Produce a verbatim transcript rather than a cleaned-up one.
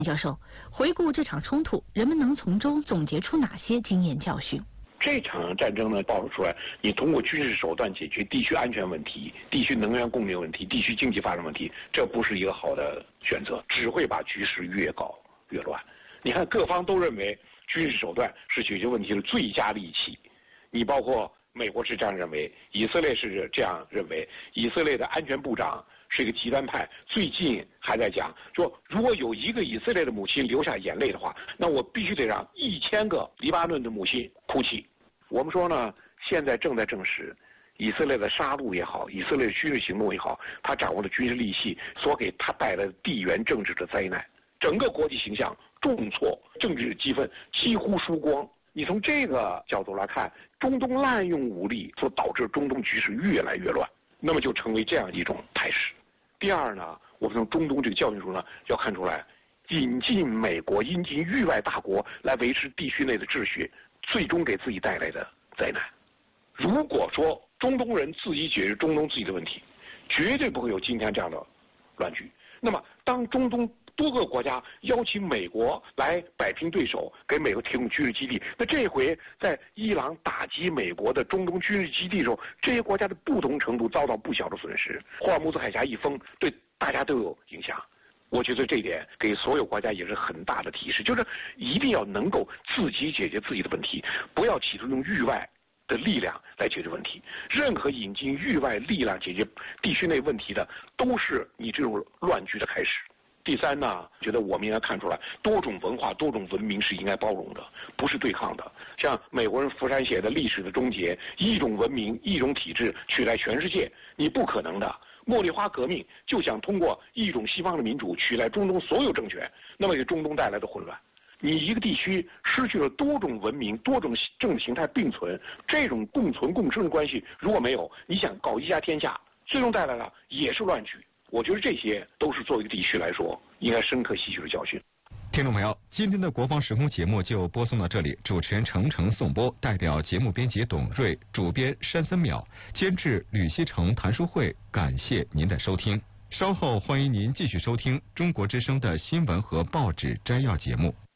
教授，回顾这场冲突，人们能从中总结出哪些经验教训？ 这场战争呢，暴露出来，你通过军事手段解决地区安全问题、地区能源供应问题、地区经济发展问题，这不是一个好的选择，只会把局势越搞越乱。你看，各方都认为军事手段是解决问题的最佳利器，你包括美国是这样认为，以色列是这样认为，以色列的安全部长是一个极端派，最近还在讲说，如果有一个以色列的母亲流下眼泪的话，那我必须得让一千个黎巴嫩的母亲哭泣。我们说呢，现在正在证实，以色列的杀戮也好，以色列的军事行动也好，他掌握的军事利器所给他带来的地缘政治的灾难，整个国际形象重挫，政治积分几乎输光。你从这个角度来看，中东滥用武力所导致中东局势越来越乱，那么就成为这样一种态势。第二呢，我们从中东这个教训中呢，要看出来，引进美国、引进域外大国来维持地区内的秩序，最终给自己带来的灾难。如果说中东人自己解决中东自己的问题，绝对不会有今天这样的乱局。那么，当中东多个国家邀请美国来摆平对手，给美国提供军事基地，那这回在伊朗打击美国的中东军事基地的时候，这些国家的不同程度遭到不小的损失。霍尔木兹海峡一封，对大家都有影响。我觉得这一点给所有国家也是很大的提示，就是一定要能够自己解决自己的问题，不要企图用域外的力量来解决问题。任何引进域外力量解决地区内问题的，都是你这种乱局的开始。第三呢，觉得我们应该看出来，多种文化、多种文明是应该包容的，不是对抗的。像美国人福山写的《历史的终结》，一种文明、一种体制取代全世界，你不可能的。茉莉花革命就想通过一种西方的民主取代中东所有政权，那么给中东带来的混乱。你一个地区失去了多种文明、多种政治形态并存，这种共存共生的关系如果没有，你想搞一家天下，最终带来的也是乱局。我觉得这些都是作为一个地区来说，应该深刻吸取的教训。 听众朋友，今天的国防时空节目就播送到这里，主持人程程颂播，代表节目编辑董瑞，主编山森淼，监制吕锡成、谭淑慧，感谢您的收听。稍后欢迎您继续收听中国之声的新闻和报纸摘要节目。